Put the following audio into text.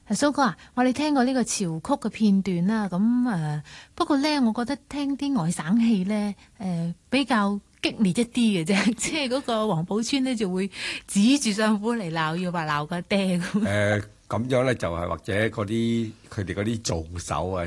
蘇哥啊，我哋聽過呢個潮曲嘅片段啦，咁不過咧，我覺得聽啲外省戲咧，比較激烈一啲嘅啫，即係嗰個王寶釧呢，就會指住丈夫嚟鬧，要話鬧個爹咁。 咁樣咧就係或者嗰啲佢哋嗰啲做手啊，